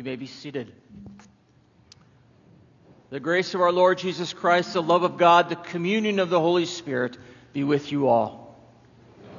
may be seated. The grace of our Lord Jesus Christ, the love of God, the communion of the Holy Spirit be with you all.